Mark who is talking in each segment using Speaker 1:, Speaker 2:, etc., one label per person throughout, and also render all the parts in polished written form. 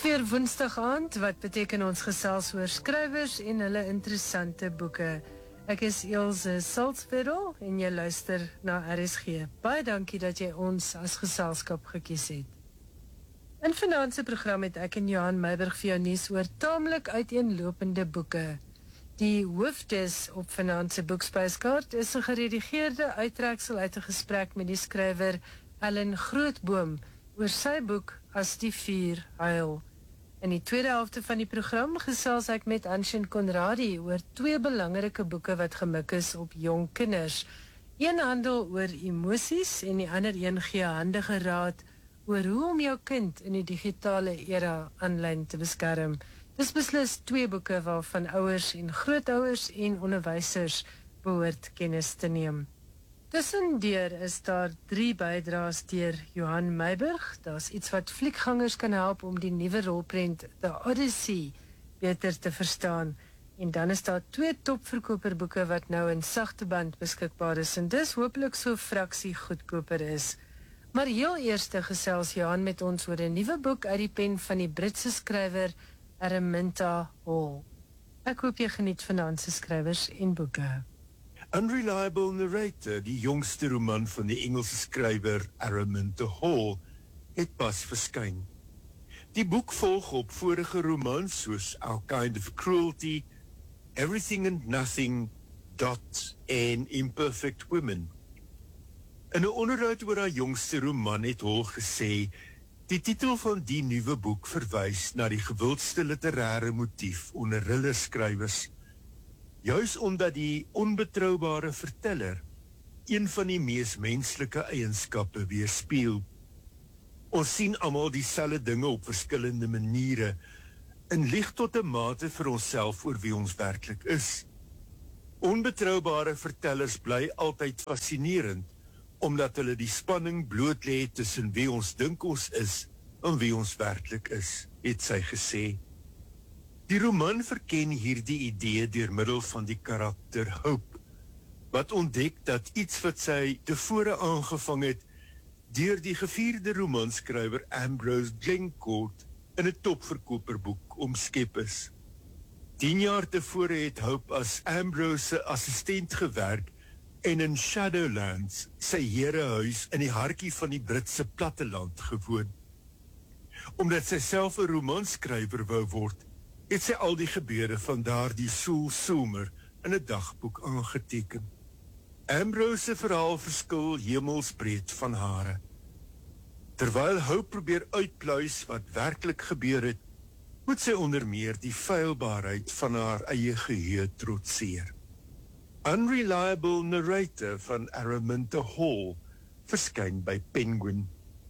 Speaker 1: Weer woensdag aand, wat beteken ons gesels oor skrywers en hulle interessante boeke. Ek is Ilse Salzwetel en jy luister na RSG. Baie dankie dat jy ons as geselskap gekies het. In vanaand se program het ek en Johan Meiburg vir jou nuus oor taamlik uiteenlopende boeke. Die hoofdes op vanaand se boekspyskaart is 'n geredigeerde uittreksel uit 'n gesprek met die skrywer Ellen Grootboom oor sy boek As die vuur huil. In die tweede helfte van die program gesels ek met Anshin Conradi oor 2 belangrike boeke wat gemik is op jong kinders. Een handel oor emosies en die ander een gee handige raad oor hoe om jou kind in die digitale era aanlyn te beskerm. Dis beslis 2 boeke waarvan ouers en grootouers en onderwysers behoort kennis te neem. Tussendeur is daar 3 bydraes deur Johan Meiburg. Daar's iets wat fliekgangers kan help om die nuwe rolprent The Odyssey beter te verstaan. En dan is daar 2 topverkoperboeke wat nou in sagte band beskikbaar is en dis hopelik so fraksie goedkoper is. Maar heel eerste gesels Johan met ons oor 'n nuwe boek uit die pen van die Britse skrywer Araminta Hall. Ek hoop jy geniet vanaand se skrywers en boeke.
Speaker 2: Unreliable Narrator, die jongste roman van die Engelse skrywer Araminta Hall, het pas verskyn. Die boek volg op vorige romans soos Our Kind of Cruelty, Everything and Nothing, Dot en Imperfect Women. In 'n onderhoud oor haar jongste roman het Hall gesê, die titel van die nuwe boek verwys na die gewildste literêre motief onder thrillerskrywers, juis omdat die onbetroubare verteller een van die mees menslike eienskappe weerspieël. Ons sien almal dieselfde dinge op verskillende maniere en lieg tot 'n mate vir onsself oor wie ons werklik is. Onbetroubare vertellers bly altyd fascinerend, omdat hulle die spanning bloot lê tussen wie ons dink ons is en wie ons werklik is, het sy gesê. Die roman verken hierdie idee deur middel van die karakter Hope, wat ontdek dat iets wat sy tevore aangevang het, deur die gevierde romanskrywer Ambrose Glencourt in 'n topverkoperboek omskep is. 10 jaar tevore het Hope as Ambrose se assistent gewerk en in Shadowlands, sy herehuis in die hartjie van die Britse platteland gewoon. Omdat sy self 'n romanskrywer wou word, het sy al die gebeure van daardie somer in 'n dagboek aangeteken. Ambrose se verhaal verskil hemelsbreed van hare. Terwyl Hope probeer uitpluis wat werklik gebeur het, moet sy onder meer die feilbaarheid van haar eie geheue trotseer. Unreliable Narrator van Araminta Hall verskyn by Penguin.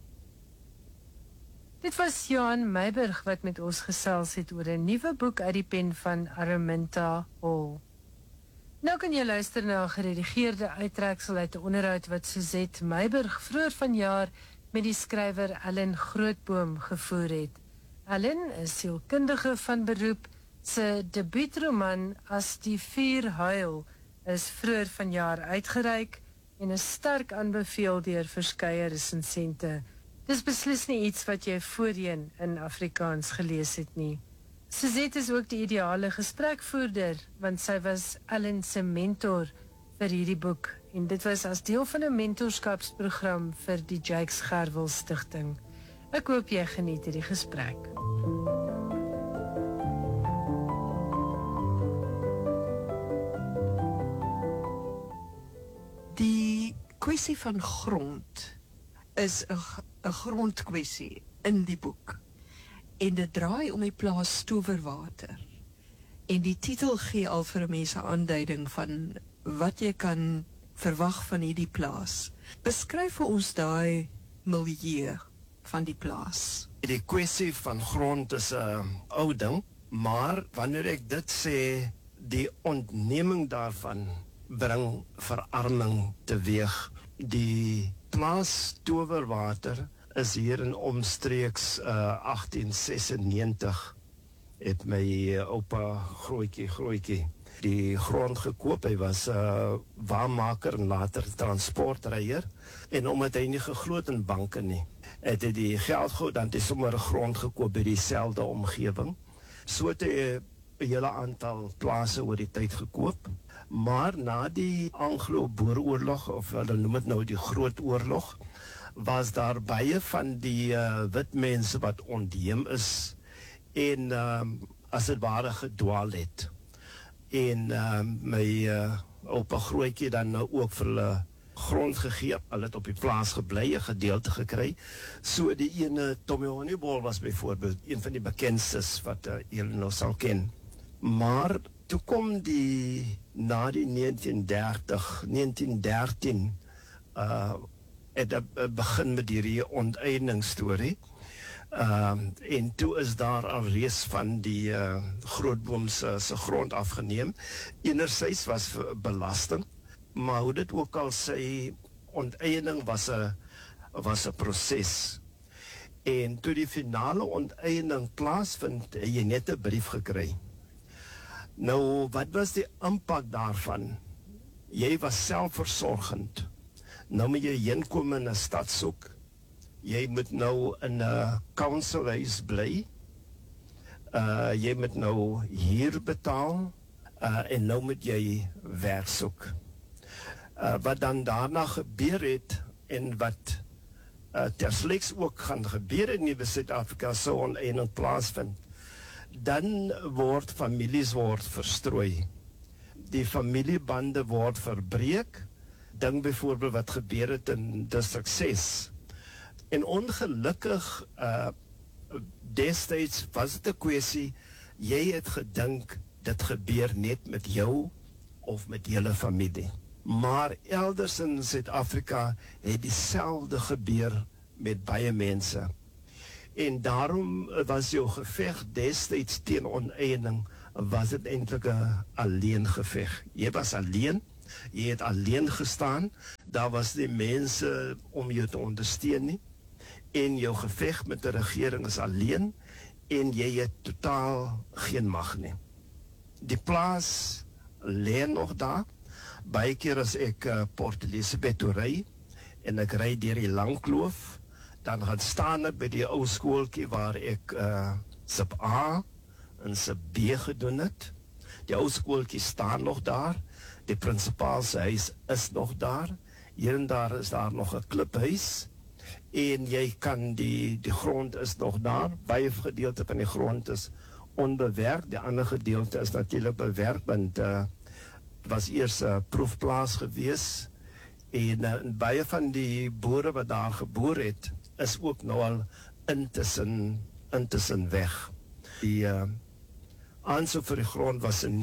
Speaker 1: Dit was Johan Meiburg wat met ons gesels het oor 'n nuwe boek uit die pen van Araminta Hall. Nou kan jy luister na 'n geredigeerde uittreksel uit 'n onderhoud wat Suzette Meiburg vroeër vanjaar met die skrywer Ellen Grootboom gevoer het. Ellen is sielkundige van beroep. Sy debuutroman As die vuur huil is vroeër vanjaar uitgereik en is sterk aanbeveel deur verskeie resensente. Dis beslis nie iets wat jy voorheen in Afrikaans gelees het nie. Suzette is ook die ideale gesprekvoerder, want sy was Ellen se mentor vir hierdie boek, en dit was as deel van 'n mentorskapsprogram vir die Jakes Gerwel Stichting. Ek hoop jy geniet hierdie gesprek.
Speaker 3: Die kwessie van grond is 'n grondkwessie in die boek. En dit draai om die plaas Towerwater. En die titel gee al vir 'n mens 'n aanduiding van wat jy kan verwag van hierdie plaas. Beskryf vir ons daai milieu van die plaas.
Speaker 4: Die kwessie van grond is 'n ou ding, maar wanneer ek dit sê, die ontneming daarvan bring verarming teweeg. Die plaas Towerwater is hier in omstreeks 1896 het my oupa grootjie die grond gekoop. Hy was waarmaker en later transportreier, en omdat hy nie geglo het in banke nie, het hy die geld gehad, dan het hy sommer 'n grond gekoop by dieselfde omgewing. So het hy 'n hele aantal plase oor die tyd gekoop. Maar na die Anglo-Boeroorlog, of hulle noem dit nou die Groot Oorlog, was daar baie van die wit mense wat ontheem is en as het ware gedwaal het. En my oupa Grootjie dan nou ook vir hulle grond gegee. Hulle het op die plaas gebly, 'n gedeelte gekry. So die ene Tommy Honeyball was byvoorbeeld een van die bekendstes wat julle nou sal ken. Maar toe kom na die 1913 het begin met die onteieningsstorie. En toe is daar alreeds van die Grootboom se grond afgeneem. Enerzijds was belasting, maar hoe dit ook al sê, onteiening was 'n proses. En toe die finale onteiening plaasvind, het jy net 'n brief gekry. Nou, wat was die impak daarvan? Jy was selfversorgend. Nou moet jy heenkom in 'n stad soek. Jy moet nou in 'n councilhuis bly. Jy moet nou huur betaal. En nou moet jy werk soek. Wat dan daarna gebeur het en wat terslegs ook gaan gebeur in Nuwe Suid-Afrika sou onteiening plaasvind, dan word families verstrooi. Die familiebande word verbreek. Dink byvoorbeeld wat gebeur het in District 6. En ongelukkig destyds was dit 'n kwessie, jy het gedink dit gebeur net met jou of met julle familie. Maar elders in Suid-Afrika het dieselfde gebeur met baie mense. En daarom was jou geveg destyds teen onteiening, was dit eintlik 'n alleen geveg. Jy was alleen, jy het alleen gestaan, daar was nie mense om jou te ondersteun nie. En jou geveg met die regering is alleen en jy het totaal geen mag nie. Die plaas lê nog daar. Baie keer as ek Port Elizabeth toe ry en ek ry deur die Langkloof, dan gaan staan ek by die ou skooltjie waar ek sub A en sub B gedoen het. Die ou skooltjie staan nog daar. Die prinsipaal se huis is nog daar. Hier en daar is daar nog 'n kliphuis. En jy kan die grond is nog daar. Baie gedeelte van die grond is onbewerk. Die ander gedeelte is natuurlik bewerk, want was eers 'n proefplaas gewees. En baie van die boere wat daar geboor het, is ook nou al intussen weg. Die aansoek vir die grond was in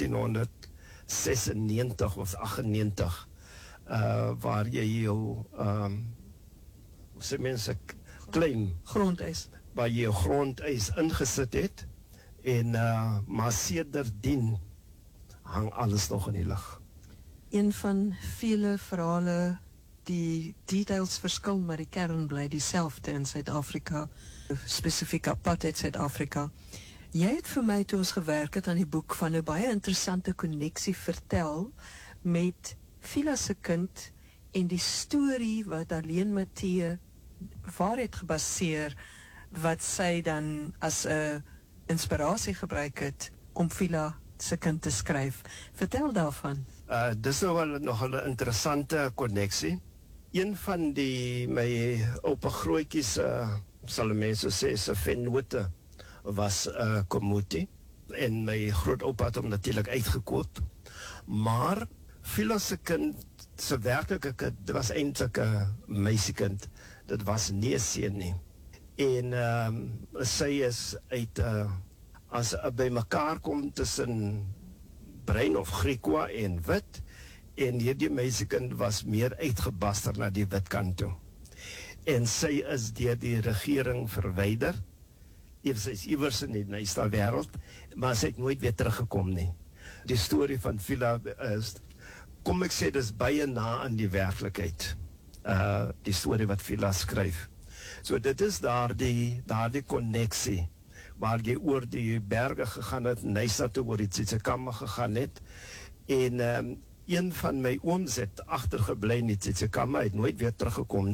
Speaker 4: 1996 of 98, waar jy jou se mense claim
Speaker 3: Grondeis.
Speaker 4: Waar jy jou grondeis ingesit het en maar sedertdien hang alles nog in die lug.
Speaker 3: Een van vele verhale, die details verskil, maar die kern bly dieselfde in Suid-Afrika, spesifiek apartheid Suid-Afrika. Jy het vir my toe ons gewerk het aan die boek van 'n baie interessante koneksie vertel met Phila se kind en die storie wat Alleen Matthee waarheid gebaseer, wat sy dan as 'n inspirasie gebruik het om Phila se kind te skryf. Vertel daarvan.
Speaker 4: Dis nou nog 'n interessante koneksie. Een van my oupa Grootjies, sal mense sê, se vennote was Komuti. En my grootoupa het hom natuurlik uitgekoop. Maar Phila se kind, se werklike kind, dit was eintlik 'n meisiekind. Dit was nie 'n seun nie. En sy is uit as by mekaar kom tussen bruin of Griekwa en wit, en hierdie meisiekind was meer uitgebaster na die wit kant toe. En sy is deur die regering verwyder. Sy is iewers in die nuutste wêreld, maar sy het nooit weer teruggekom nie. Die storie van Phila is, kom ek sê, dis baie na aan die werklikheid. Die storie wat Phila skryf. So dit is daardie koneksie, waar jy oor die berge gegaan het, Nyasa toe oor die Tsitsikamma gegaan het, en een van my ooms het agtergebly in die Tsitsikamma, het nooit weer teruggekom nie,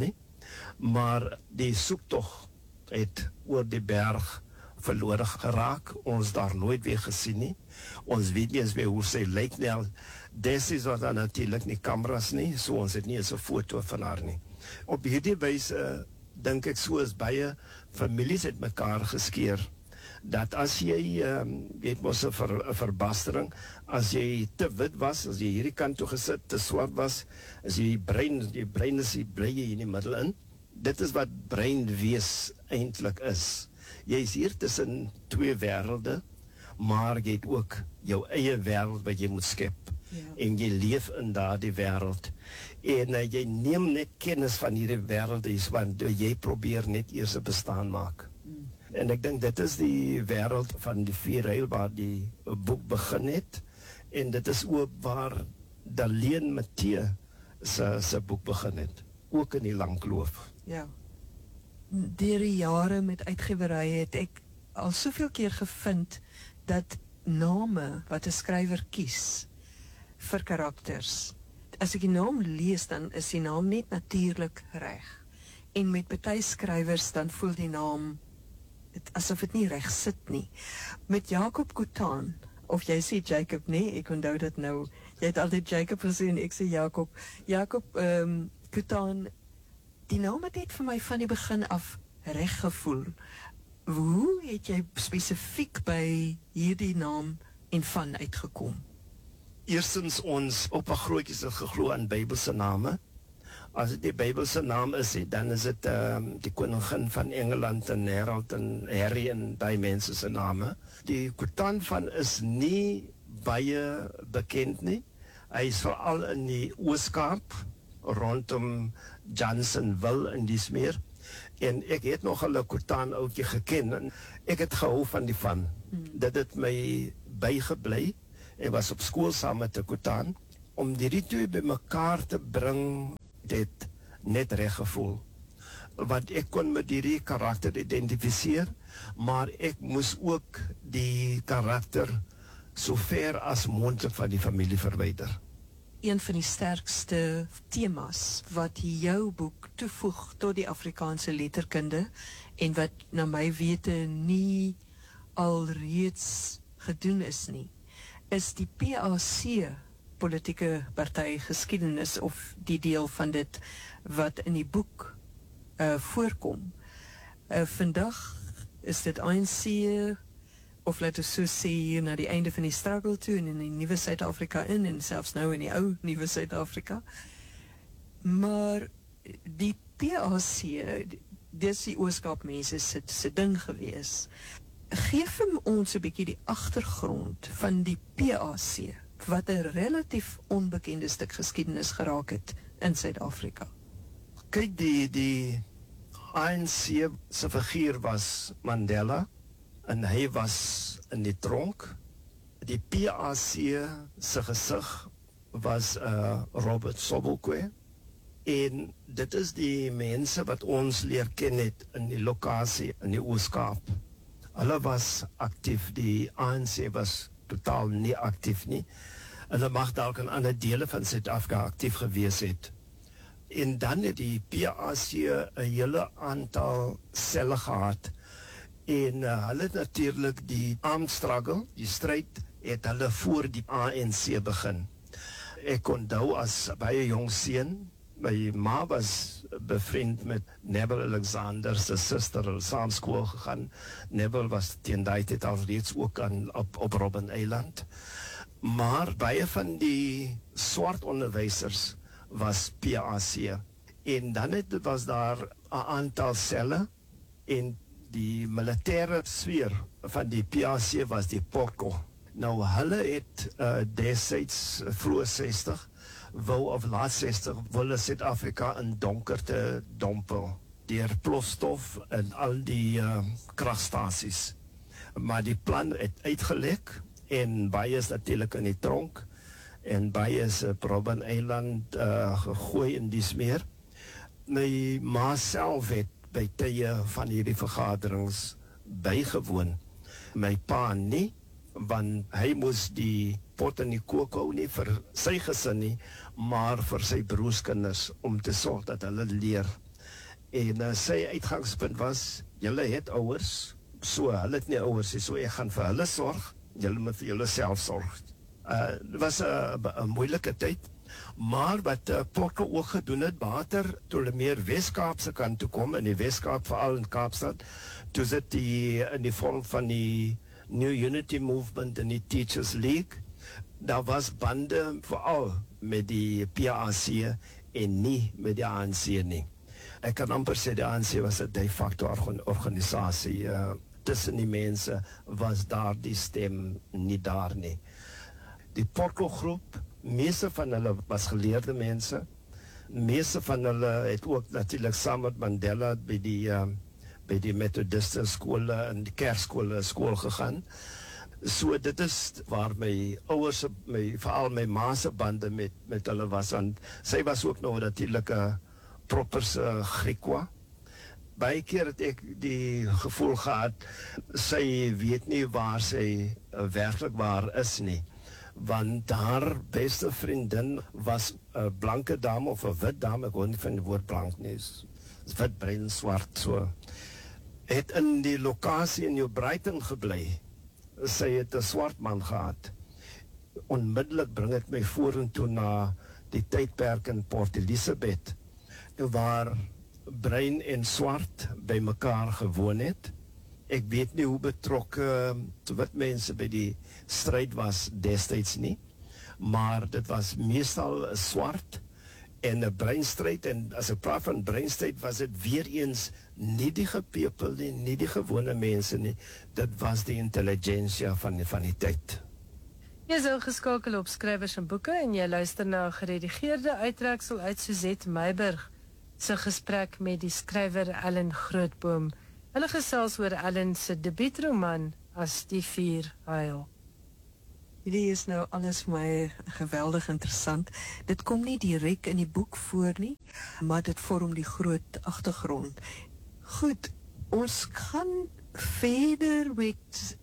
Speaker 4: Maar die soektog het oor die berg verlore geraak, ons daar nooit weer gesien nie, ons weet nie eens meer hoe sy lyk nie, Desies was daar natuurlijk nie kameras nie, so ons het nie eens 'n foto van haar nie. Op hierdie wyse, dink ek, so is baie families het mekaar geskeer, dat as jy, het mos 'n verbastering, as jy te wit was, as jy hierdie kant toe gesit, te swart was, as jy brein is, bly jy in die middel in, dit is wat breinwees eintlik is. Jy is hier tussen twee wêrelde, maar jy het ook jou eie wêreld wat jy moet skep. Ja. En jy leef in daardie wêreld. En jy neem net kennis van hierdie wêreld, want jy probeer net eers 'n bestaan maak. En ek dink dit is die wêreld van die Vierheil waar die boek begin het. En dit is ook waar Daleen Matthee se boek begin het. Ook in die Langkloof.
Speaker 3: Ja. Deur die jare met uitgewerye het ek al soveel keer gevind dat name wat 'n skrywer kies vir karakters, as ek die naam lees, dan is die naam net natuurlik reg. En met baie skrywers dan voel die naam asof dit nie reg sit nie. Met Jacob Coetaan, of jy sê Jacob, nee, ek onthou dit nou. Jy het altyd Jacob gesê en ek sê Jacob. Jacob Coetaan, die naam het net vir my van die begin af reg gevoel. Hoe het jy spesifiek by hierdie naam en van uitgekom?
Speaker 4: Eerstens, ons op 'n grootjies het geglo aan Bybelse name. As dit die Bybelse naam is, dan is dit die koningin van Engeland en Harold en Harry en daai mense se name. Die Coetaan van is nie baie bekend nie. Hy is veral in die Oos-Kaap, rondom Johnsonville en dis meer. En ek het nog 'n Coetaan ouetjie geken en ek het gehou van die van. Dit het my bygebly. Ek was op skool saam met 'n Coetaan. Om die twee by mekaar te bring, dit net reg gevoel. Want ek kon met die karakter identifiseer, maar ek moes ook die karakter so ver as moontlik van die familie verwyder.
Speaker 3: Een van die sterkste temas wat jou boek toevoeg tot die Afrikaanse letterkunde en wat na my wete nie alreeds gedoen is nie, is die PAC politieke party geskiedenis, of die deel van dit wat in die boek voorkom. Vandag is dit ANC, of laat ons so sê, hier na die einde van die struggle toe en in die nuwe Suid-Afrika en selfs nou in die ou nuwe Suid-Afrika. Maar die PAC, dis die Oos-Kaap mense se ding gewees. Geef vir ons 'n bietjie die agtergrond van die PAC, wat 'n relatief onbekende stuk geskiedenis geraak het in Suid-Afrika.
Speaker 4: Kyk, die ANC se figuur was Mandela, en hy was in die tronk. Die PAC se gesig was Robert Sobukwe. En dit is die mense wat ons leer ken het in die lokasie in die Oos-Kaap. Hulle was aktief, die ANC was totaal nie aktief nie. Hulle mag dalk in ander dele van Suid-Afrika aktief gewees het. En dan het die PAC 'n hele aantal selle gehad. En hulle het natuurlik die armed struggle, die stryd, het hulle voor die ANC begin. Ek onthou as baie jong seun, my ma was bevriend met Neville Alexander se suster, hulle saam skool gegaan. Neville was teen daai tyd al reeds ook op Robben Eiland. Maar baie van die swart onderwysers was PAC. En dan was daar 'n aantal selle, en die militêre sfeer van die PAC was die POCO. Nou hulle het destyds vroeg 60 wou of laat 60 wille Suid-Afrika in donkerte dompel deur plofstof en al die kragstasies. Maar die plan het uitgelek en baie is natuurlik in die tronk en baie is op Robben Eiland gegooi in die smeer. My ma self het by tye van hierdie vergaderings bygewoon. My pa nie, want hy moes die pot en die kook hou nie vir sy gesin nie, maar vir sy broerskinders om te sorg dat hulle leer. En sy uitgangspunt was, julle het ouers, so hulle het nie ouers nie, so ek gaan vir hulle sorg, julle moet vir julle self sorg. Dit was 'n moeilike tyd, maar wat Porco ook gedoen het, later, toe hulle meer Wes-Kaapse kant toe kom, in die Wes-Kaap, veral in Kaapstad, toe sit in die vorm van die New Unity Movement en die Teachers League, daar was bande veral met die PAC en nie met die ANC nie. Ek kan amper sê die ANC was 'n de facto organisasie. Tussen die mense was daar die stem nie daar nie. Die Porco groep, meeste van hulle was geleerde mense. Meeste van hulle het ook natuurlik saam met Mandela by die Methodiste skole en die kerkskole skool gegaan. So dit is waar my ouers, veral my ma se bande met hulle was, want sy was ook nog natuurlik 'n proper Griekwa. Baie keer het ek die gevoel gehad, sy weet nie waar sy werklik waar is nie, want haar beste vriendin was 'n blanke dame of 'n wit dame, ek hoor nie van die woord blank nie, wit, bruin, swart, so. Het in die lokasie in New Brighton gebly. Sy het 'n swart man gehad. Onmiddellik bring het my vorentoe na die tydperk in Port Elizabeth, waar bruin en swart by mekaar gewoon het. Ek weet nie hoe betrokke wit mense by die stryd was destyds nie, maar dit was meestal 'n swart en 'n bruin stryd, en as ek praat van bruin stryd, was dit weer eens nie die gepepelde, nie die gewone mense nie, dit was die intelligensia van die tyd.
Speaker 1: Jy is ingeskakel op Skrywers en Boeke en jy luister na 'n geredigeerde uittreksel uit Suzette Meiburg se gesprek met die skrywer Ellen Grootboom. Hulle gesels oor Ellen se debuutroman As die vuur huil.
Speaker 3: Hierdie is nou alles vir my geweldig interessant. Dit kom nie direk in die boek voor nie, maar dit vorm die groot agtergrond. Goed, ons gaan verder met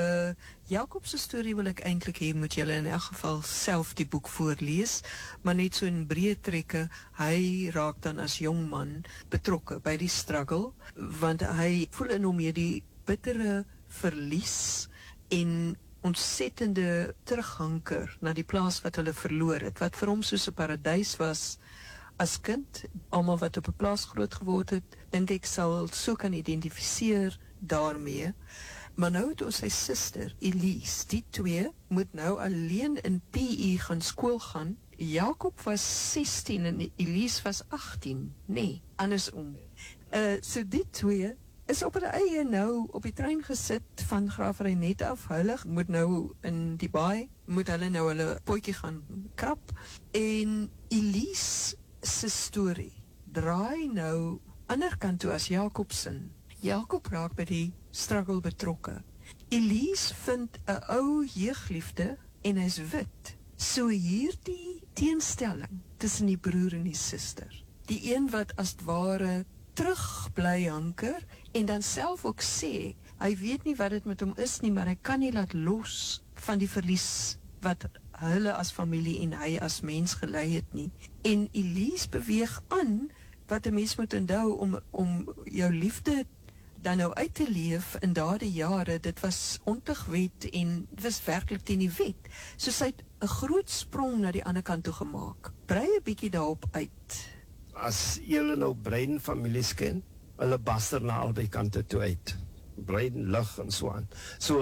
Speaker 3: Jakob se storie wil ek eintlik hê moet julle in elk geval self die boek voorlees, maar net so in breë trekke, hy raak dan as jong man betrokke by die struggle, want hy voel in hom hierdie bittere verlies en ontsettende terughanker na die plaas wat hulle verloor het, wat vir hom soos 'n paradys was as kind. Almal wat op 'n plaas groot geword het, dink ek sal so kan identifiseer daarmee. Maar nou het ons sy suster, Elise, die twee moet nou alleen in PE gaan skool gaan. Jakob was 16 en Elise was 18. Nee, andersom. So die twee is op hulle eie nou op die trein gesit van Graaf-Reinet af. Hulle moet nou in die baai, moet hulle nou hulle potjie gaan krap. En Elise se storie draai nou ander kant toe as Jakob se. Jakob raak by die struggle betrokke. Elise vind 'n ou jeugliefde en hy's wit. So hierdie teenstelling tussen die broer en die suster. Die een wat as het ware terug bly hanker en dan self ook sê, hy weet nie wat dit met hom is nie, maar hy kan nie laat los van die verlies wat hulle as familie en hy as mens gelei het nie. En Elise beweeg aan, wat 'n mens moet onthou om jou liefde dan nou uit te leef in daardie jare, dit was ontegwet en dit was werklik teen die wet. So sy het 'n groot sprong na die ander kant toe gemaak. Brei 'n bietjie daarop uit.
Speaker 4: As julle nou Brein families ken, hulle baster na albei kante toe uit. Brein, lig en so aan. So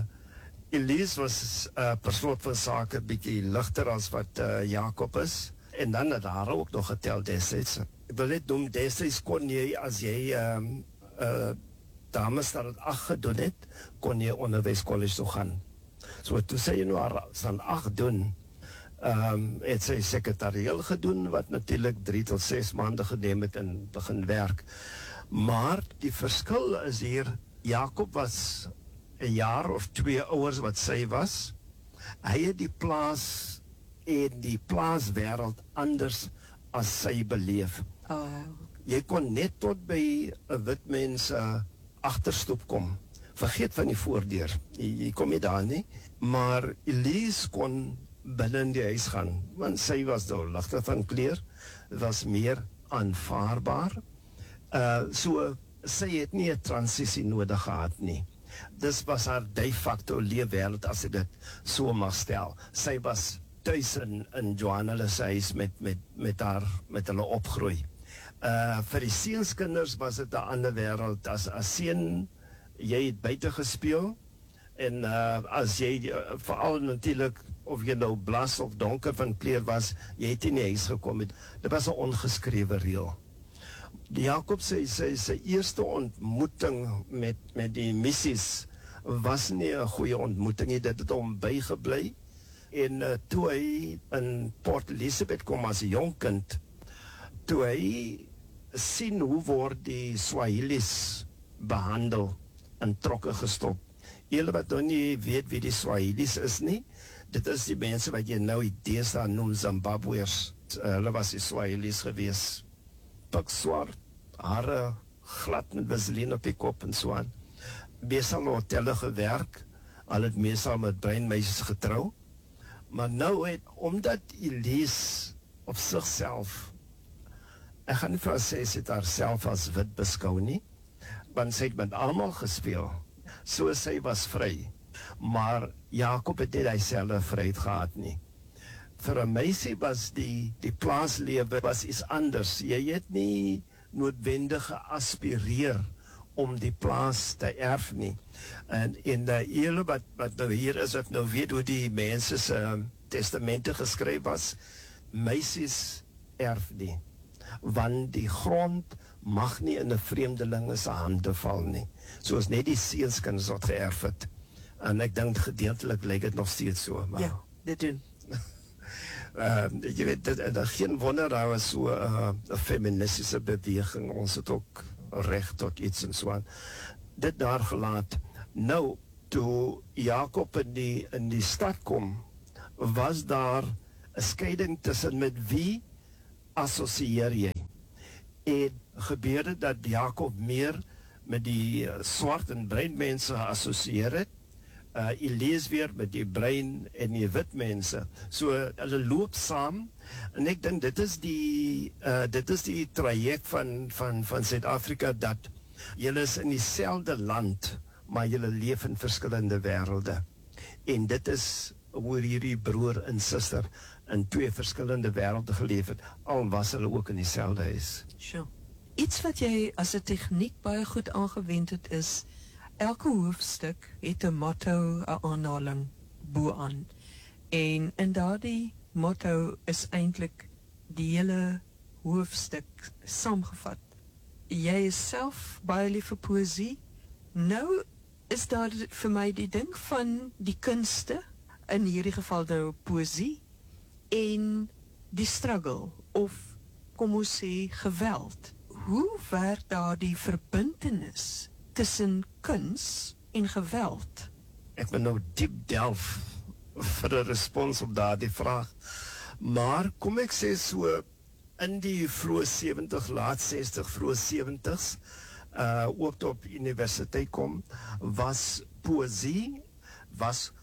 Speaker 4: Elise was per slot van sake bietjie ligter as wat Jakob is. En dan het haar ook nog getel destyds. Ek wil net noem, destyds kon jy, as jy dames dat het 8 gedoen het, kon jy onderwyskollege toe gaan. So toe sy jy nou haar van 8 doen, het sy sekretarieel gedoen, wat natuurlijk 3 tot 6 maande geneem het en begin werk. Maar die verskil is hier, Jakob was 'n jaar of 2 ouers wat sy was. Hy het die plaas en die plaaswêreld anders as sy beleef. Jy kon net tot by 'n wit mens agterstoep kom. Vergeet van die voordeur. Jy kom nie daar nie. Maar Elise kon binne in die huis gaan, want sy was nou ligter van kleur, was meer aanvaarbaar. So sy het nie 'n transisie nodig gehad nie. Dis was haar de facto leefwêreld, as ek dit so mag stel. Sy was tuis in Johanna se huis met hulle opgroei. Vir die seunskinders was dit 'n ander wêreld. As seun, jy het buite gespeel en as jy veral natuurlik of jy nou blas of donker van kleur was, jy het in die huis gekom het. Dit was 'n ongeskrewe reël. Jakob sy eerste ontmoeting met die missies was nie 'n goeie ontmoeting nie. Dit het hom bygebly. En toe hy in Port Elizabeth kom as 'n jong kind, toe hy sien hoe word die Swahilis behandel en trokke gestop. Julle wat nog nie weet wie die Swahilis is nie, dit is die mense wat jy nou deesdae noem Zimbabweërs. Hulle was die Swahilis gewees. Pikswart, hare glad met vaseline op die kop en so aan. Meestal hotelle gewerk, al het meestal met breinmeisies getrou. Maar nou het, omdat Elise op sigself, ek gaan nie vir haar sê, sy het haarself as wit beskou nie, want sy het met almal gespeel, so sy was vry. Maar Jakob het nie dieselfde vryheid gehad nie. Vir 'n meisie was die plaaslewe was iets anders. Jy het nie noodwendig geaspireer om die plaas te erf nie. En in die wat nou hier is, wat nou weet hoe die mense se testamente geskryf was, meisies erf nie. Want die grond mag nie in 'n vreemdelinge se hande val nie. Soos net die seunskinders wat geërf het. En ek dink gedeeltelik lyk dit nog steeds so. Maar
Speaker 3: Ja, dit doen.
Speaker 4: Jy weet, dat geen wonder, daar was so 'n feministische beweging, ons het ook recht tot iets en so aan. Dit daar gelaat. Nou, toe Jakob in die stad kom, was daar 'n skeiding tussen met wie assosieer jy? En gebeurde dat Jakob meer met die swart en bruin mense geassosieer het, Elise weer met die bruin en die wit mense. So hulle loop saam en ek dink dit is die traject van Suid-Afrika, dat julle is in dieselfde land, maar julle leef in verskillende wêrelde. En dit is hoe hierdie broer en suster in twee verskillende wêrelde geleef het, al was hulle ook in dieselfde huis.
Speaker 3: Sure. Iets wat jy as 'n tegniek baie goed aangewend het is, elke hoofstuk het 'n motto, 'n aanhaling bo-aan. En in daardie motto is eintlik die hele hoofstuk saamgevat. Jy is self baie lief vir poësie. Nou is daar vir my die ding van die kunste, in hierdie geval nou poësie, en die struggle, of kom ons sê geweld. Hoe werk daar die verbintenis tussen kuns en geweld?
Speaker 4: Ek moet nou diep delf vir 'n respons op daardie vraag. Maar kom ek sê so, in die vroeë 70, laat 60, vroeë 70s, ook toe op universiteit kom, was poësie, was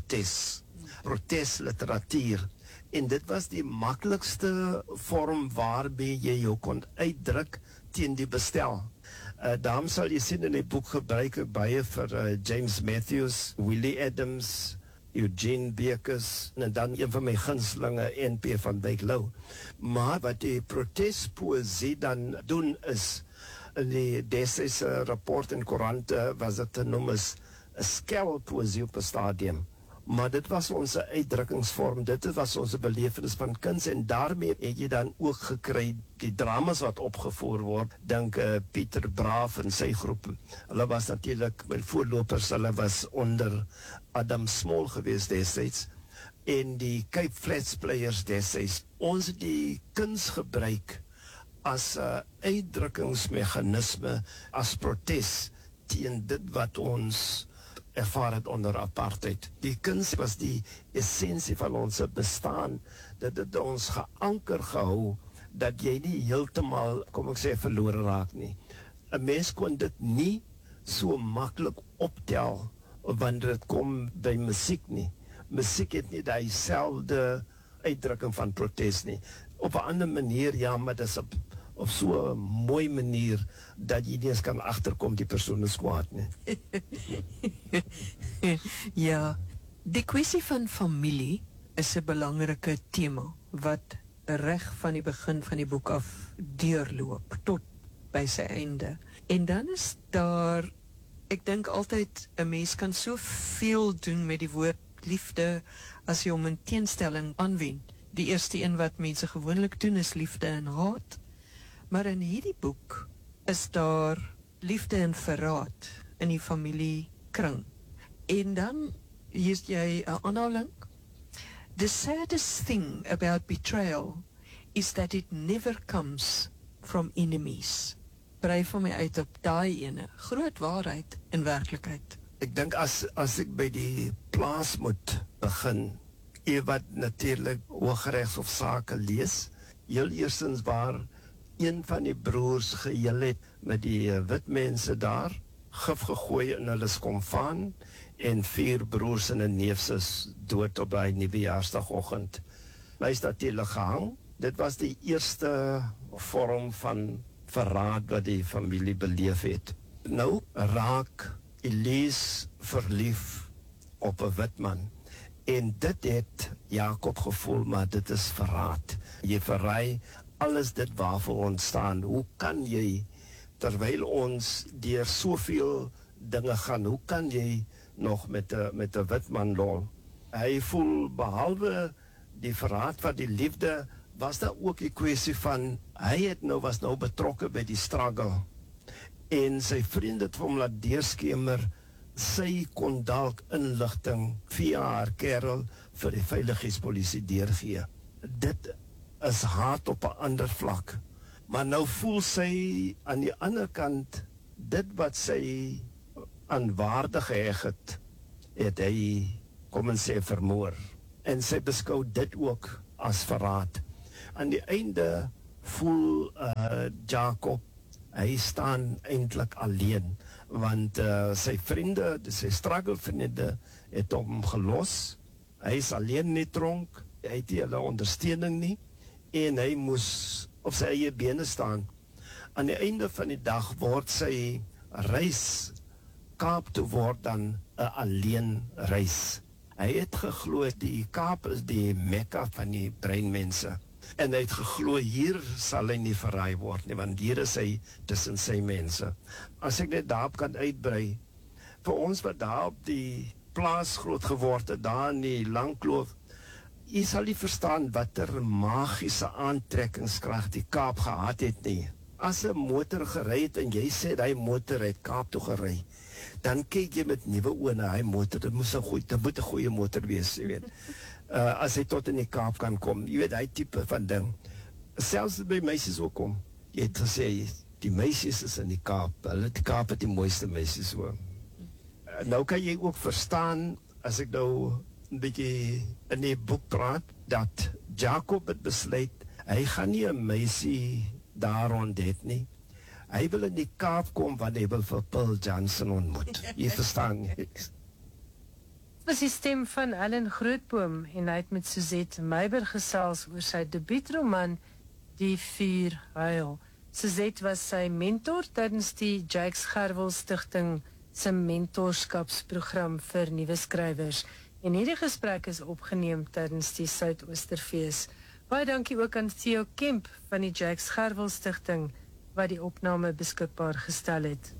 Speaker 4: protesliteratuur. En dit was die maklikste vorm waarby jy jou kon uitdruk teen die bestel. Daarom sal jy sien in die boek gebruik ek baie vir James Matthews, Willie Adams, Eugene Bekes, en dan een van my gunstelinge, N.P. van Wyk Lou. Maar wat die protespoësie dan doen is, in die destydse rapport en koerante was dit te noem as 'n skelpoësie op 'n stadium. Maar dit was ons uitdrukkingsvorm, dit was ons belevenis van kuns, en daarmee het jy dan ook gekry die dramas wat opgevoer word. Dink Pieter Braaf en sy groep. Hulle was natuurlik my voorlopers, hulle was onder Adam Small geweest destyds, en die Cape Flats Players destyds. Ons het die kuns gebruik as 'n uitdrukkingsmeganisme, as protes teen dit wat ons ervaar het onder apartheid. Die kuns was die essensie van ons bestaan, dat het ons geanker gehou, dat jy nie heeltemal, kom ek sê, verlore raak nie. 'n Mens kon dit nie so maklik optel, wanneer dit kom by musiek nie. Musiek het nie dieselfde uitdrukking van protest nie. Op 'n ander manier, ja, maar dit is op so 'n mooi manier dat jy nie eens kan agterkom die persoon is kwaad nie.
Speaker 3: Ja, die kwessie van familie is 'n belangrike tema wat reg van die begin van die boek af deurloop tot by sy einde. En dan is daar, ek dink altyd 'n mens kan soveel doen met die woord liefde as jy hom in teenstelling aanwend. Die eerste een wat mense gewoonlik doen is liefde en haat. Maar in hierdie boek is daar liefde en verraad in die familiekring. En dan hier jy 'n aanhaling. The saddest thing about betrayal is that it never comes from enemies. Brei van my uit op daai ene. Groot waarheid in werklikheid.
Speaker 4: Ek dink as ek by die plaas moet begin, wat natuurlik Hooggeregshof sake lees, heel eerstens waar een van die broers geheel het met die wit mense daar, gif gegooi in hulle skomfaan, en 4 broers en 'n neef is dood op daai nuwejaarsdagoggend. Hy is natuurlik gehang. Dit was die eerste vorm van verraad wat die familie beleef het. Nou raak Elise verlief op 'n wit man. En dit het Jakob gevoel, maar dit is verraad. Jy verraai alles dit waarvoor ons staan. Hoe kan jy, terwyl ons deur soveel dinge gaan, hoe kan jy nog met 'n wit man lol? Hy voel, behalwe die verraad van die liefde, was daar ook die kwessie van, hy was nou betrokke by die struggle. En sy vriend het vir hom laat deurskemer, sy kon dalk inligting via haar kerel vir die veiligheidspolisie deurgee. Dit is haat op 'n ander vlak. Maar nou voel sy aan die ander kant, dit wat sy aan waarde geheg het hy, kom en sê, vermoor. En sy beskou dit ook as verraad. Aan die einde voel Jakob, hy staan eintlik alleen, want sy vriende, sy struggle-vriende, het hom gelos. Hy is alleen in die tronk, hy het nie hulle ondersteuning nie, en hy moes op sy eie bene staan. Aan die einde van die dag word sy reis Kaap toe word dan 'n alleen reis. Hy het geglo die Kaap is die Mekka van die breinmense. En hy het geglo hier sal hy nie verraai word nie, want hier is hy tussen sy mense. As ek net daarop kan uitbrei, vir ons wat daar op die plaas groot geword het, daar in die Langkloof, jy sal nie verstaan watter magiese aantrekkingskrag die Kaap gehad het nie. As 'n motor gery het en jy sê hy motor het Kaap toe gery, dan kyk jy met nuwe oë na hy motor. Dit moet 'n goeie motor wees, jy weet. As hy tot in die Kaap kan kom, jy weet, hy tipe van ding. Selfs by meisies ook kom. Jy het gesê, die meisies is in die Kaap. Die Kaap het die mooiste meisies hoor. Nou kan jy ook verstaan, as ek nou 'n bietjie in die boek praat, dat Jakob het besluit, hy gaan nie 'n meisie daar rond het nie. Hy wil in die Kaap kom, want hy wil vir Paul Johnson ontmoet. Jy verstaan?
Speaker 1: Dit was die stem van Ellen Grootboom en hy het met Suzette Meiber gesels oor sy debuutroman Die Vuur Huil. Suzette was sy mentor tydens die Jakes Gerwel Stichting se mentorskapsprogram vir nuwe skrywers. En hierdie gesprek is opgeneem tydens die Suidoosterfees. Baie dankie ook aan Theo Kemp van die Jakes Gerwel Stichting wat die opname beskikbaar gestel het.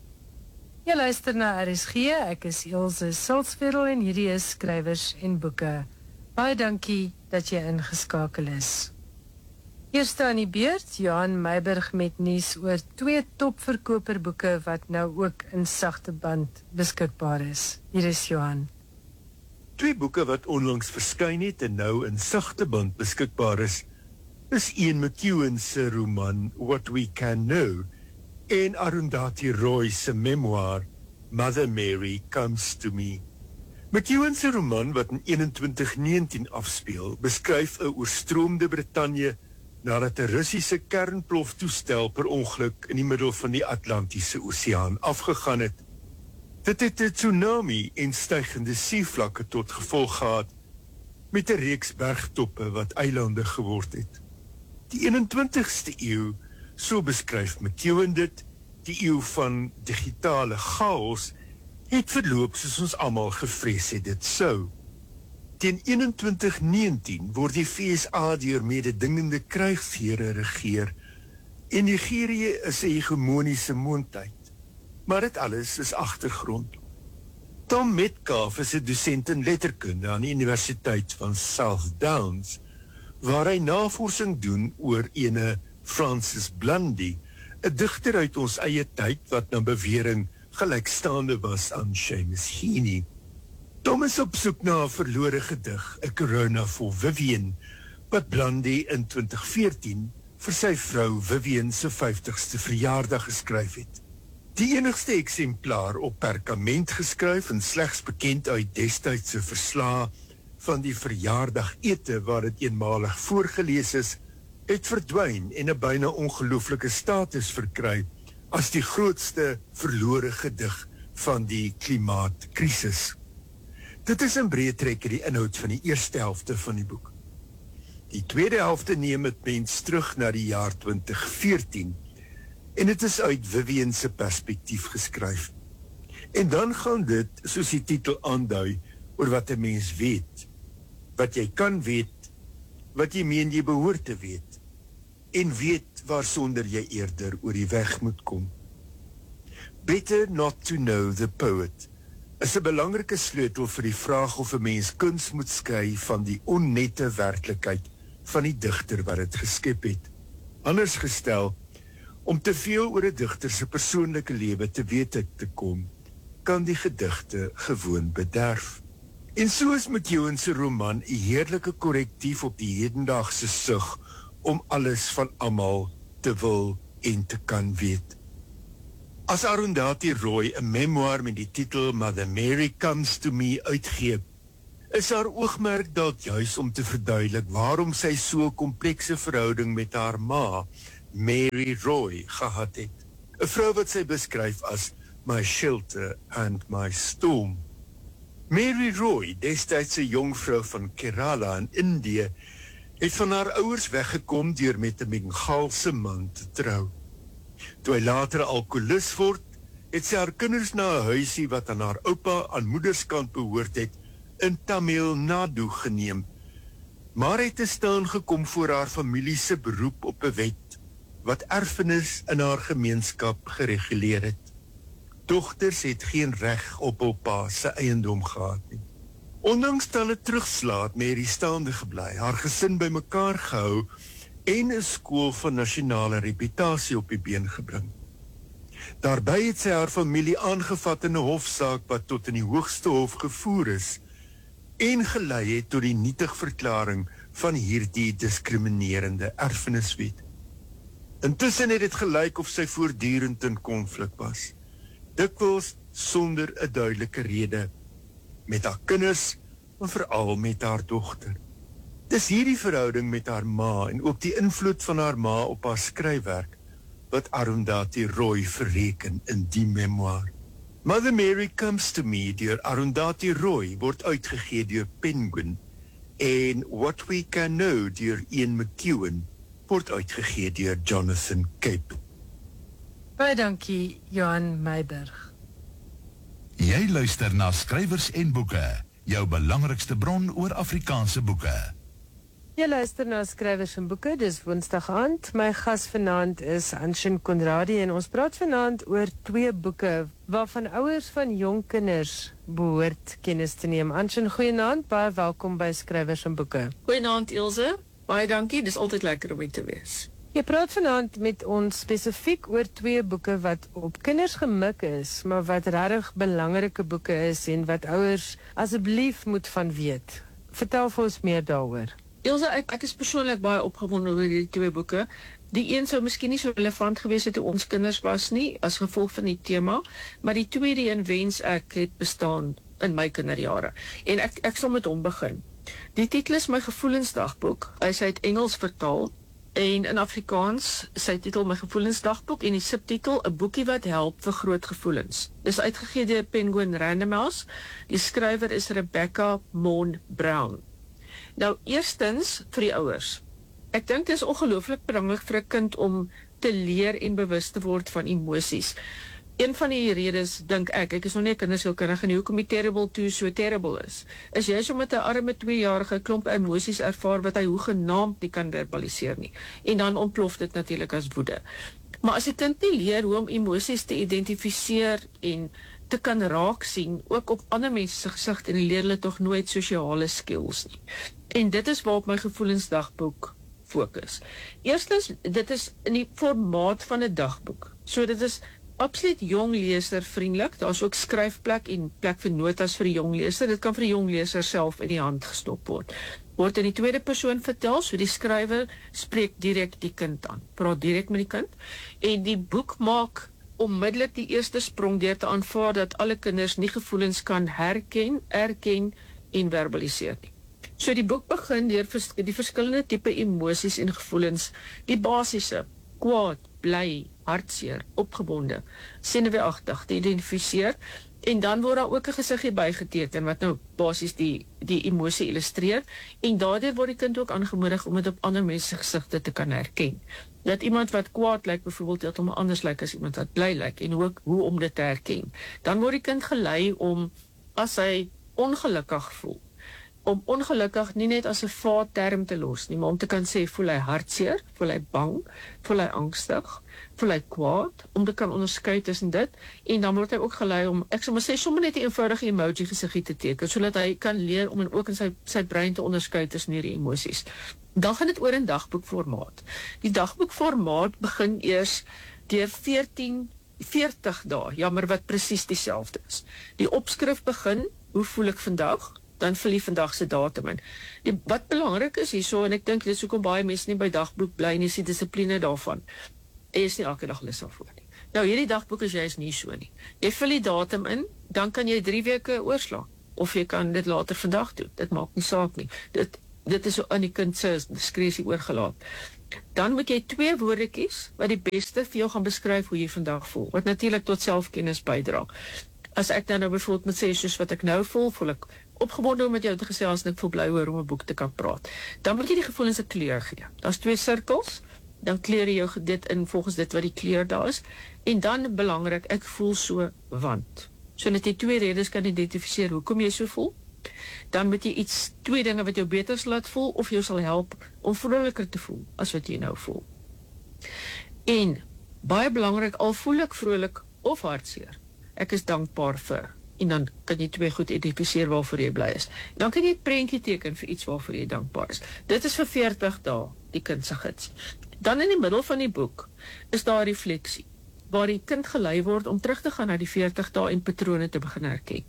Speaker 1: Jy luister na RSG, ek is Ilse Salzveld en hierdie is Skrywers en Boeke. Baie dankie dat jy ingeskakel is. Eerste aan die beurt, Johan Meiburg met nuus oor 2 topverkoperboeke wat nou ook in sagte band beskikbaar is. Hier is Johan.
Speaker 2: 2 boeke wat onlangs verskyn het en nou in sagte band beskikbaar is Ian McEwan se roman What We Can Know en Arundhati Roy se memoir Mother Mary Comes to Me. McEwan se roman wat in 2119 afspeel, beskryf 'n oorstroomde Brittanje nadat 'n Russiese kernploftoestel per ongeluk in die middel van die Atlantiese Oseaan afgegaan het. Dit het 'n tsunami en stygende seevlakke tot gevolg gehad, met 'n reeks bergtoppe wat eilande geword het. Die 21ste eeu So beskryf McEwan dit, die eeu van digitale chaos het verloop soos ons almal gevrees het dit sou. Teen 2119 word die FSA deur mededingende krygsheere regeer en Nigerië is 'n hegemoniese moondheid. Maar dit alles is agtergrond. Tom Metcalf is 'n dosent in letterkunde aan die Universiteit van South Downs, waar hy navorsing doen oor ene Francis Blundy, 'n digter uit ons eie tyd wat na bewering gelykstaande was aan Seamus Heaney. Tom is op soek na 'n verlore gedig, 'n Corona for Vivian, wat Blundy in 2014 vir sy vrou Vivian se 50ste verjaardag geskryf het. Die enigste eksemplaar op perkament geskryf en slegs bekend uit destydse verslae van die verjaardagete waar dit eenmalig voorgelees is, het verdwyn en 'n byna ongelooflike status verkry as die grootste verlore gedig van die klimaatkrisis. Dit is in breë trekke die inhoud van die eerste helfte van die boek. Die tweede helfte neem het mens terug na die jaar 2014 en dit is uit Vivian se perspektief geskryf. En dan gaan dit, soos die titel aandui, oor wat 'n mens weet, wat jy kan weet, wat jy meen jy behoort te weet, en weet waarsonder jy eerder oor die weg moet kom. Better not to know the poet is 'n belangrike sleutel vir die vraag of 'n mens kuns moet skei van die onnette werklikheid van die digter wat dit geskep het. Anders gestel, om te veel oor 'n digter se persoonlike lewe te wete te kom, kan die gedigte gewoon bederf. En so is McEwan se roman 'n heerlike korrektief op die hedendaagse sug om alles van almal te wil en te kan weet. As Arundhati Roy 'n memoir met die titel Mother Mary Comes to Me uitgee, is haar oogmerk dalk juis om te verduidelik waarom sy so 'n komplekse verhouding met haar ma, Mary Roy, gehad het. 'n Vrou wat sy beskryf as my shelter and my storm. Mary Roy, destyds 'n jong vrou van Kerala in Indië, het van haar ouers weggekom deur met 'n Bengaalse man te trou. Toe hy later 'n alkoholist word, het sy haar kinders na 'n huisie wat aan haar oupa aan moederskant behoort het, in Tamil Nadu geneem, maar het te staan gekom voor haar familie se beroep op 'n wet wat erfenis in haar gemeenskap gereguleer het. Dogters het geen reg op hul pa se eiendom gehad nie. Ondanks talle terugslae het Mary staande gebly, haar gesin bymekaar gehou en 'n skool van nasionale reputasie op die been gebring. Daarby het sy haar familie aangevat in 'n hofsaak wat tot in die hoogste hof gevoer is en gelei het tot die nietigverklaring van hierdie diskriminerende erfeniswet. Intussen het dit gelyk of sy voortdurend in konflik was, dikwels sonder 'n duidelike rede, met haar kinders, maar veral met haar dogter. Dis hierdie verhouding met haar ma en ook die invloed van haar ma op haar skryfwerk wat Arundhati Roy verreken in die memoir. Mother Mary Comes to Me deur Arundhati Roy word uitgegee deur Penguin en What We Can Know deur Ian McEwan word uitgegee deur Jonathan Cape.
Speaker 1: Baie dankie, Johan Meiberg.
Speaker 5: Jy luister na Skrywers en Boeke, jou belangrikste bron oor Afrikaanse boeke.
Speaker 1: Jy luister na Skrywers en Boeke, dis Woensdag aand. My gas vanaand is Anshin Conradie en ons praat vanaand oor 2 boeke waarvan ouers van jong kinders behoort kennis te neem. Anshin, goeienaand, baie welkom by Skrywers en Boeke.
Speaker 6: Goeienaand Ilse, baie dankie, dis altyd lekker om hier te wees.
Speaker 1: Jy praat vanaand met ons spesifiek oor 2 boeke wat op kinders gemik is, maar wat regtig belangrike boeke is en wat ouers asseblief moet van weet. Vertel vir ons meer daaroor.
Speaker 6: Ilse, ek is persoonlik baie opgewonde oor die 2 boeke. Die een sou miskien nie so relevant gewees het toe ons kinders was nie, as gevolg van die tema, maar die tweede een wens ek het bestaan in my kinderjare. En ek sal met hom begin. Die titel is My Gevoelensdagboek. Hy is uit Engels vertaal en in Afrikaans sy titel My Gevoelensdagboek en die subtitel 'n boekie wat help vir groot gevoelens. Dis uitgegee deur Penguin Random House. Die skrywer is Rebecca Mon Brown. Nou eerstens vir die ouers. Ek dink dit is ongelooflik belangrik vir 'n kind om te leer en bewus te word van emosies. Een van die redes, dink ek is nog nie 'n kindersielkundige nie, hoekom die terrible 2 so terrible is jy sommer 'n arme 2-jarige klomp emosies ervaar wat hy hoegenaamd nie kan verbaliseer nie. En dan ontplof dit natuurlik as woede. Maar as 'n kind nie leer hoe om emosies te identifiseer en te kan raak sien, ook op ander mense se gesigte, en leer hulle tog nooit sosiale skills nie. En dit is waarop my gevoelensdagboek fokus. Eerstens, dit is in die formaat van 'n dagboek. So dit is absoluut jong leser vriendelik. Daar's ook skryfplek en plek vir notas vir die jong leser. Dit kan vir die jong leser self in die hand gestop word. Word in die tweede persoon vertel, so die skrywer spreek direk die kind aan. Praat direk met die kind. En die boek maak onmiddellik die eerste sprong deur te aanvaar dat alle kinders nie gevoelens kan herken, erken en verbaliseer nie. So die boek begin deur die verskillende tipe emosies en gevoelens, die basiese, kwaad, bly, hartseer, opgebonde, senuweeagtig te identifiseer, en dan word daar ook 'n gesiggie bygeteken wat nou basies die emosie illustreer, en daardeur word die kind ook aangemoedig om dit op ander mense se gesigte te kan herken. Dat iemand wat kwaad lyk byvoorbeeld heeltemal anders lyk as iemand wat bly lyk, en ook hoe om dit te herken. Dan word die kind gelei om, as hy ongelukkig voel, om ongelukkig nie net as 'n vaatterm te los nie, maar om te kan sê, voel hy hartseer, voel hy bang, voel hy angstig, voel hy kwaad, om te kan onderskei tussen dit, en dan word hy ook gelei om, ek sal maar sê, sommer net 'n eenvoudige emoji gesiggie te teken, sodat hy kan leer om ook in sy brein te onderskei tussen hierdie emosies. Dan gaan dit oor in dagboekformaat. Die dagboekformaat begin eers deur 40 dae, jammer wat presies dieselfde is. Die opskrif begin, hoe voel ek vandag? Dan vul jy vandag se datum in. Wat belangrik is hierso, en ek dink dit is hoekom baie mense nie by dagboek bly nie, is die dissipline daarvan. Jy is nie elke dag lus daarvoor nie. Nou hierdie dagboek is juist nie so nie. Jy vul die datum in, dan kan jy 3 weke oorslaan, of jy kan dit later vandag doen. Dit maak nie saak nie. Dit is so aan die kind se diskresie oorgelaat. Dan moet jy 2 woorde kies wat die beste vir jou gaan beskryf hoe jy vandag voel, wat natuurlik tot selfkennis bydra. As ek dan nou byvoorbeeld moet sê soos wat ek nou voel ek opgebonde om met jou te gesels en ek voel bly oor om 'n boek te kan praat. Dan moet jy die gevoelens 'n kleur gee. Daar's 2 sirkels, dan kleur jy jou dit in volgens dit wat die kleur daar is. En dan belangrik, ek voel so want. So net jy 2 redes kan identifiseer hoekom jy so voel. Dan moet jy 2 dinge wat jou beter sal laat voel of jou sal help om vroliker te voel as wat jy nou voel. En baie belangrik, al voel ek vrolik of hartseer, ek is dankbaar vir. En dan kan jy 2 goed identifiseer waarvoor jy bly is. En dan kan jy 'n prentjie teken vir iets waarvoor jy dankbaar is. Dit is vir 40 dae, die kind se gids. Dan in die middel van die boek is daar refleksie, waar die kind gelei word om terug te gaan na die 40 dae en patrone te begin herken.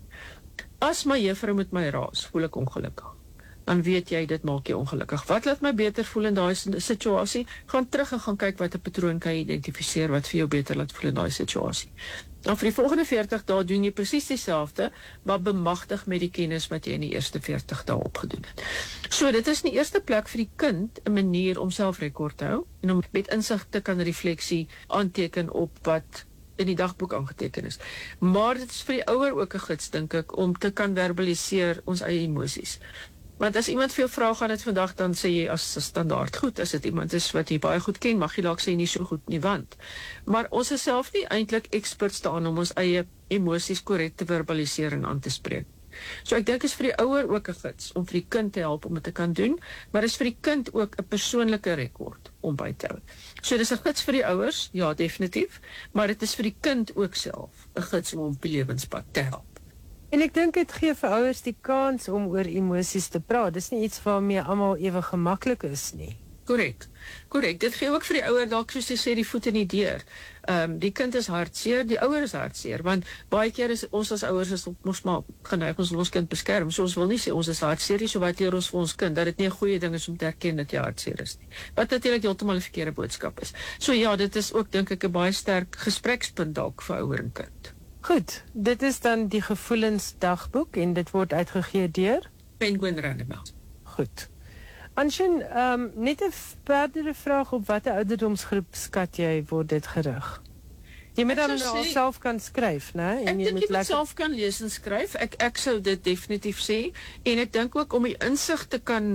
Speaker 6: As my juffrou met my raas, voel ek ongelukkig. Dan weet jy, dit maak jy ongelukkig. Wat laat my beter voel in daai situasie? Gaan terug en gaan kyk wat 'n patroon kan jy identifiseer wat vir jou beter laat voel in daai situasie. Dan vir die volgende 40 dae doen jy presies dieselfde, maar bemagtig met die kennis wat jy in die eerste 40 dae opgedoen het. So dit is in die eerste plek vir die kind 'n manier om selfrekord te hou en om met insig te kan refleksie aanteken op wat in die dagboek aangeteken is. Maar dit is vir die ouer ook 'n gids, dink ek, om te kan verbaliseer ons eie emosies. Want as iemand veel vra gaan dit vandag, dan sê jy as standaard goed. As dit iemand is wat jy baie goed ken, mag jy dalk sê nie so goed nie, want. Maar ons is self nie eintlik experts daarin om ons eie emosies korrek te verbaliseer en aan te spreek. So ek dink is vir die ouer ook 'n gids om vir die kind te help om dit te kan doen, maar is vir die kind ook 'n persoonlike rekord om by te hou. So dis 'n gids vir die ouers, ja definitief, maar dit is vir die kind ook self 'n gids om op die lewenspad te help.
Speaker 1: En ek dink dit gee vir ouers die kans om oor emosies te praat. Dis nie iets waarmee almal ewe gemaklik is nie.
Speaker 6: Korrek. Dit gee ook vir die ouer dalk soos jy sê die voet in die deur. Die kind is hartseer, die ouer is hartseer, want baie keer is ons as ouers is ons maar geneig ons kind beskerm. So ons wil nie sê ons is hartseer nie, so wat leer ons vir ons kind dat dit nie 'n goeie ding is om te erken dat jy hartseer is nie. Wat natuurlik heeltemal 'n verkeerde boodskap is. So ja, dit is ook dink ek 'n baie sterk gesprekspunt dalk vir ouer en kind.
Speaker 1: Goed, dit is dan die gevoelensdagboek en dit word uitgegee deur
Speaker 6: Penguin Random.
Speaker 1: Goed. Anshin, net 'n verdere vraag, op watter ouderdomsgroep skat jy word dit gerig? Jy moet dan self kan skryf, né?
Speaker 6: En jy moet self kan lees en skryf. Ek sou dit definitief sê en ek dink ook om die insig te kan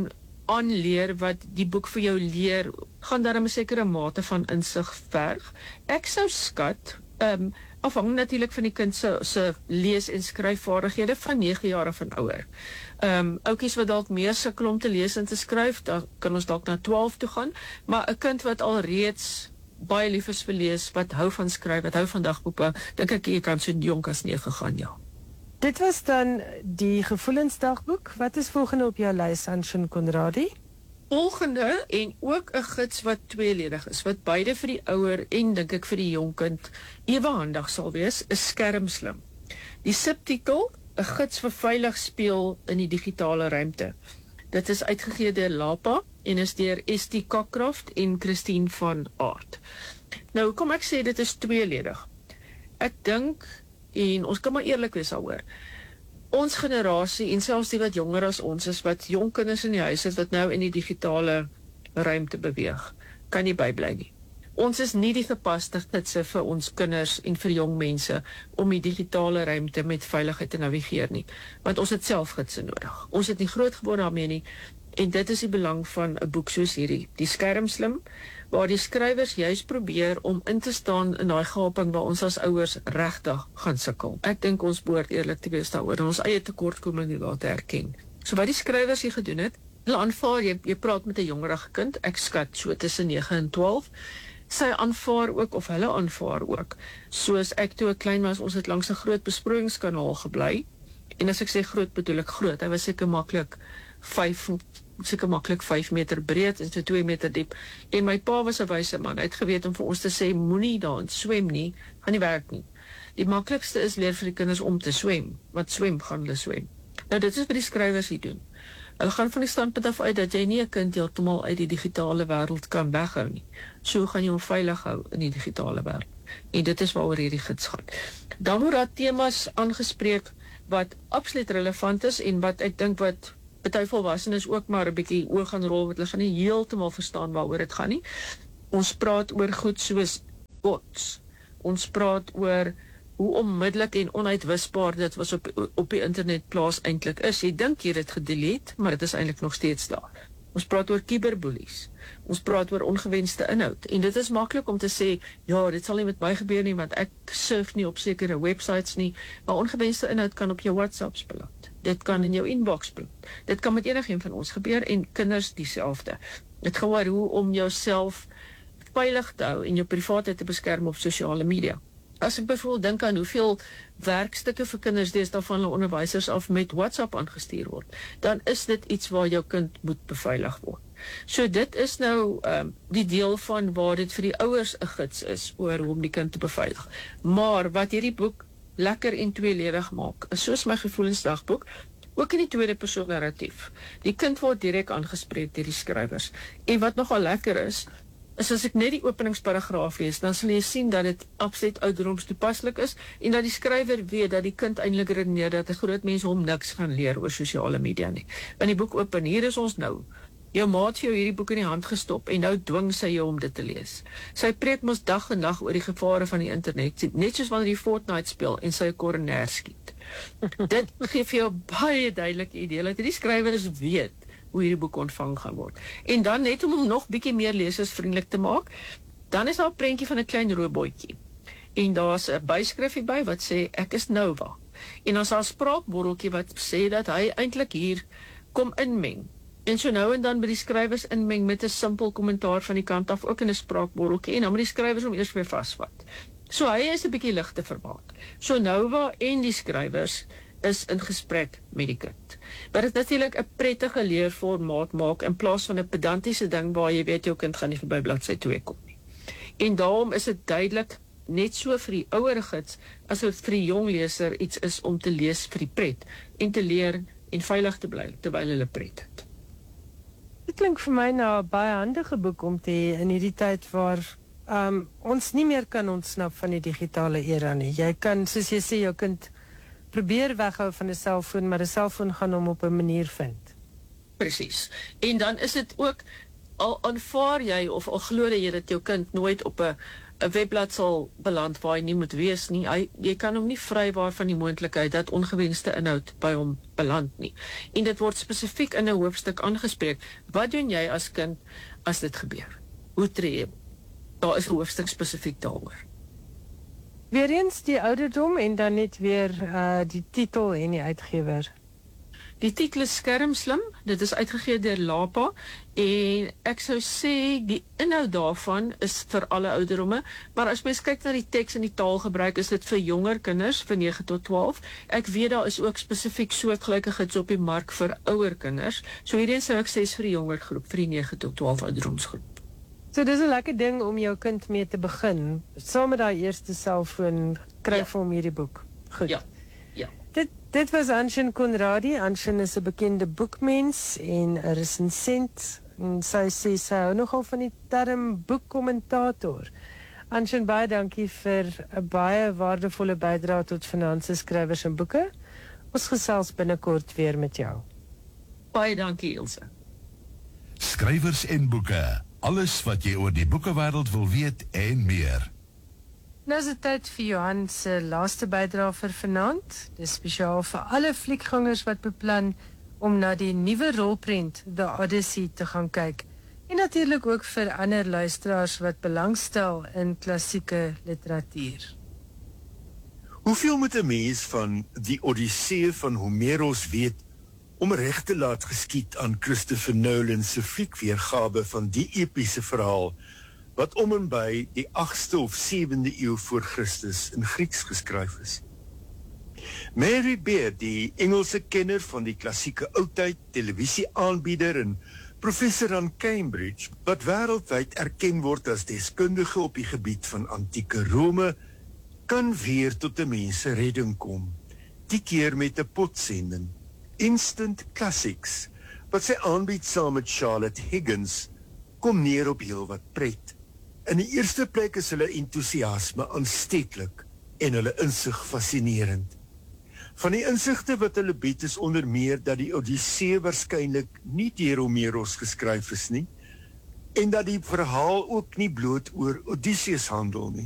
Speaker 6: aanleer wat die boek vir jou leer, gaan daar 'n sekere mate van insig verg. Ek sou skat, afhang natuurlik van die kind se lees- en skryfvaardighede van 9 jaar af en ouer. Oukies wat dalk meer sukkel om te lees en te skryf, dan kan ons dalk na 12 toe gaan, maar 'n kind wat al reeds baie lief is vir lees, wat hou van skryf, wat hou van dagboeke, dink ek jy kan so jonk as 9 gaan, ja.
Speaker 1: Dit was dan die gevoelensdagboek. Wat is volgende op jou lys, Anshin Conradie?
Speaker 6: Volgende, en ook 'n gids wat tweeledig is, wat beide vir die ouer en dink ek vir die jong kind ewe handig sal wees, is Skermslim. Die subtitel, 'n gids vir veilig speel in die digitale ruimte. Dit is uitgegee deur Lapa en is deur ST Cockcroft en Christine van Aert. Nou, kom ek sê dit is tweeledig. Ek dink, en ons kan maar eerlik wees daaroor, ons generasie en selfs die wat jonger as ons is, wat jong kinders in die huis het wat nou in die digitale ruimte beweeg, kan nie bybly nie. Ons is nie die gepaste gidse vir ons kinders en vir jong mense om die digitale ruimte met veiligheid te navigeer nie, want ons het self gidse nodig. Ons het nie groot geword daarmee nie, en dit is die belang van 'n boek soos hierdie, Die Skermslim, waar die skrywers juist probeer om in te staan in daai gaping waar ons as ouers regtig gaan sukkel. Ek dink ons behoort eerlik te wees daaroor en ons eie tekortkominge daar te erken. So wat die skrywers hier gedoen het, hulle aanvaar, jy praat met 'n jongerige kind, ek skat so tussen 9 en 12, sy aanvaar ook, of hulle aanvaar ook, soos ek toe ek klein was, ons het langs 'n groot besproeiingskanaal gebly, en as ek sê groot, bedoel ek groot, hy was seker maklik 5 meter breed en so 2 meter diep, en my pa was 'n wyse man, hy het geweet om vir ons te sê, moenie daarin swem nie, gaan nie werk nie. Die maklikste is leer vir die kinders om te swem, want swem gaan hulle swem. Nou dit is wat die skrywers hier doen. Hulle gaan van die standpunt af uit dat jy nie 'n kind heeltemal uit die digitale wêreld kan weghou nie. So gaan jy hom veilig hou in die digitale wêreld. En dit is waaroor hierdie gids gaan. Dan word daar temas aangespreek wat absoluut relevant is en wat ek dink wat party volwassenes ook maar 'n bietjie oor gaan rol, wat hulle gaan nie heeltemal verstaan waaroor dit gaan nie. Ons praat oor goed soos bots. Ons praat oor hoe onmiddellik en onuitwisbaar dit was op die internetplaas eintlik is. Jy dink jy het dit gedelete, maar dit is eintlik nog steeds daar. Ons praat oor cyberbullies. Ons praat oor ongewenste inhoud. En dit is maklik om te sê, ja, dit sal nie met my gebeur nie, want ek surf nie op sekere websites nie, maar ongewenste inhoud kan op jou WhatsApps beland. Dit kan in jou inbox beland. Dit kan met enigeen van ons gebeur en kinders dieselfde. Dit gaan oor hoe om jouself veilig te hou en jou privaatheid te beskerm op sosiale media. As ek byvoorbeeld dink aan hoeveel werkstukke vir kinders deesdae van hulle onderwysers af met WhatsApp aangestuur word, dan is dit iets waar jou kind moet beveilig word. So dit is nou die deel van waar dit vir die ouers 'n gids is oor hoe om die kind te beveilig. Maar wat hierdie boek lekker en tweeledig maak, is soos my gevoelensdagboek, ook in die tweede persoon narratief. Die kind word direk aangespreek deur die skrywers. En wat nogal lekker is as ek net die openingsparagraaf lees, dan sal jy sien dat dit absoluut ouderdomstoepaslik is en dat die skrywer weet dat die kind eintlik redeneer dat 'n groot mens hom niks gaan leer oor sosiale media nie. In die boek open, hier is ons nou. Jou ma het vir jou hierdie boek in die hand gestop en nou dwing sy jou om dit te lees. Sy preek mos dag en nag oor die gevare van die internet, net soos wanneer jy Fortnite speel en sy 'n koroner skiet. Dit gee vir jou baie duidelike idee dat die skrywers weet hoe hierdie boek ontvang gaan word. En dan net om hom nog bietjie meer lesersvriendelik te maak, dan is daar 'n prentjie van 'n klein robotjie. En daar's 'n byskrifie by wat sê ek is Nova. En dan is daar 'n spraakbotteltjie wat sê dat hy eintlik hier kom inmeng. En so nou en dan by die skrywers inmeng met 'n simpel kommentaar van die kant af, ook in 'n spraakbotteltjie, en dan moet die skrywers hom eers weer vasvat. So hy is 'n bietjie lig te vermaak. So Nova en die skrywers is in gesprek met die kind. Wat dit natuurlik 'n prettige leerformaat maak in plaas van 'n pedantiese ding waar jy weet jou kind gaan nie verby bladsy 2 kom nie. En daarom is dit duidelik net so vir die ouer gids as wat vir die jong leser iets is om te lees vir die pret en te leer en veilig te bly terwyl hulle pret het.
Speaker 1: Dit klink vir my nou 'n baie handige boek om te hê in hierdie tyd waar ons nie meer kan ontsnap van die digitale era nie. Jy kan, soos jy sê, jou kind probeer weghou van 'n selfoon, maar 'n selfoon gaan hom op 'n manier vind.
Speaker 6: Presies. En dan is dit ook al aanvaar jy of al glo jy dat jou kind nooit op 'n 'n webblad sal beland waar hy nie moet wees nie. Jy kan hom nie vrywaar van die moontlikheid dat ongewenste inhoud by hom beland nie. En dit word spesifiek in 'n hoofstuk aangespreek. Wat doen jy as kind as dit gebeur? Hoe tree jy? Daar is 'n hoofstuk spesifiek daaroor.
Speaker 1: Weereens die ouderdom en dan net weer die titel en die uitgewer.
Speaker 6: Die titel is Skermslim, dit is uitgegee deur Lapa en ek sou sê die inhoud daarvan is vir alle ouderdomme, maar as mens kyk na die teks en die taalgebruik is dit vir jonger kinders van 9 tot 12. Ek weet daar is ook spesifiek soortgelyke gids op die mark vir ouer kinders. So hierdie sou ek sê is vir die jonger groep, vir die 9 tot 12 ouderdomsgroep.
Speaker 1: So dis 'n lekker ding om jou kind mee te begin. Saam met daai eerste selfoon kry vir hom hierdie boek. Goed.
Speaker 6: Ja.
Speaker 1: Dit was Anshin Conradie. Anshin is 'n bekende boekmens en 'n resensent. En sy sê sy hou nogal van die term boekkommentator. Anshin, baie dankie vir 'n baie waardevolle bydrae tot finansies, skrywers en boeke. Ons gesels binnekort weer met jou.
Speaker 6: Baie dankie, Ilse.
Speaker 5: Skrywers en boeke. Alles wat jy oor die boekewêreld wil weet en meer.
Speaker 1: Nou is dit tyd vir Johan se laaste bydrae vir vanaand. Dis spesiaal vir alle fliekgangers wat beplan om na die nuwe rolprent The Odyssey te gaan kyk. En natuurlik ook vir ander luisteraars wat belangstel in klassieke literatuur.
Speaker 2: Hoeveel moet 'n mens van die Odyssee van Homeros weet om reg te laat geskied aan Christopher Nolan se fliekweergawe van die epiese verhaal wat om en by die 8ste of 7de eeu voor Christus in Grieks geskryf is. Mary Beard, die Engelse kenner van die klassieke oudheid, televisieaanbieder en professor aan Cambridge, wat wêreldwyd erken word as deskundige op die gebied van antieke Rome, kan weer tot 'n mens se redding kom. Die keer met 'n potsending, Instant Classics, wat sy aanbied saam met Charlotte Higgins, kom neer op heel wat pret. In die eerste plek is hulle entoesiasme aansteeklik en hulle insig fascinerend. Van die insigte wat hulle bied is onder meer dat die Odyssee waarskynlik nie deur Homeros geskryf is nie en dat die verhaal ook nie bloot oor Odysseus handel nie.